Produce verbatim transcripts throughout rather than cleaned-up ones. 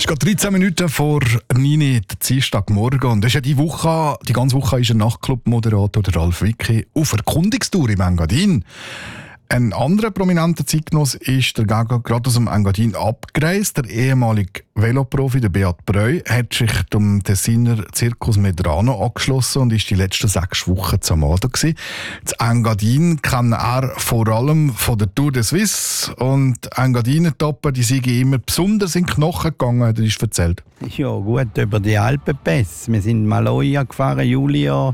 ist gerade dreizehn Minuten vor neun Uhr, Dienstagmorgen. Und das ist ja die Woche, die ganze Woche ist ein Nachtclub-Moderator, der Ralf Wicki, auf Erkundungstour im Engadin. Ein anderer prominenter Zeitgenosse ist der gerade aus dem Engadin abgereist. Der ehemalige Veloprofi, der Beat Breu, hat sich dem Tessiner Circus Medrano angeschlossen und ist die letzten sechs Wochen zu Amado gewesen. Das Engadin kennt er vor allem von der Tour de Suisse. Und Engadiner-Toppen, die sind immer besonders in die Knochen gegangen, hat er uns erzählt. Ja, gut, über die Alpenpässe. Wir sind Maloja gefahren, Julia,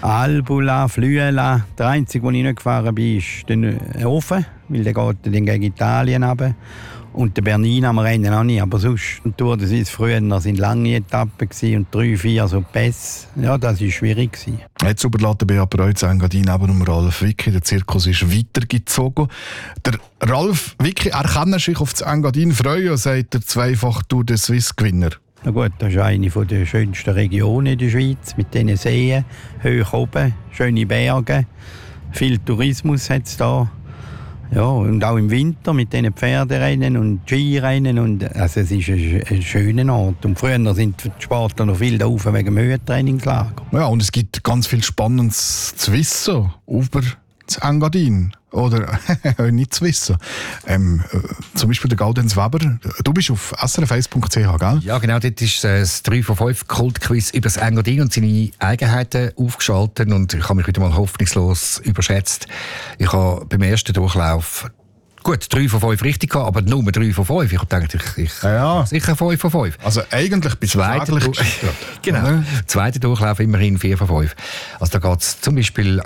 Albula, Flüela. Der einzige, wo ich nicht gefahren bin, ist der Ofen, weil der geht dann gegen Italien runter. Und der Bernin am Rennen auch nicht. Aber sonst, die Tour de Suisse früher waren lange Etappen und drei, vier so Pässe. Ja, das war schwierig. Jetzt überlässt der Beat Breu das Engadin eben um Ralf Wicki. Der Zirkus ist weitergezogen. Der Ralf Wicki, er kann sich auf das Engadin freuen, sagt der zweifach Tour de Suisse-Gewinner. Na gut, das ist eine der schönsten Regionen in der Schweiz, mit diesen Seen, hoch oben, schöne Berge, viel Tourismus hat es da. Ja, und auch im Winter mit diesen Pferderennen und Skirennen. Und, also es ist ein, ein schöner Ort. Und früher sind die Sportler noch viel da rauf wegen dem Höhentrainingslager. Ja, und es gibt ganz viel Spannendes zu wissen über das Engadin. Oder nicht zu wissen. Ähm, äh, zum Beispiel der Gaudenz Weber. Du bist auf s r f eins punkt c h, gell? Ja, genau. Dort ist äh, das drei von fünf Kultquiz über das Engadin und seine Eigenheiten aufgeschaltet. Und ich habe mich wieder mal hoffnungslos überschätzt. Ich habe beim ersten Durchlauf gut drei von fünf richtig gehabt, aber nur drei von fünf. Ich dachte, ich, ich ja. sicher fünf von fünf. Also eigentlich bist du Zweiter Genau. Ja. Zweiter Durchlauf immerhin vier von fünf. Also da geht es zum Beispiel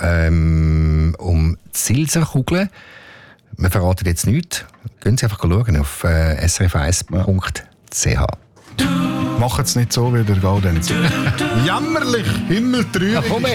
ähm, um die Silserkugeln. Wir verraten jetzt nichts. Gehen Sie einfach schauen auf äh, s r f eins punkt c h. Macht es nicht so wie der Gaudenz. Jämmerlich, himmeltrübig.